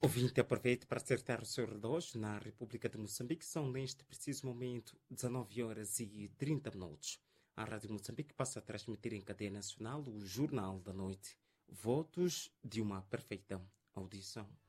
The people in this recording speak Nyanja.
Ouvinte, aproveite para acertar o seu relógio na República de Moçambique. São neste preciso momento 19 horas e 30 minutos. A Rádio Moçambique passa a transmitir em cadeia nacional o Jornal da Noite. Votos de uma perfeita audição.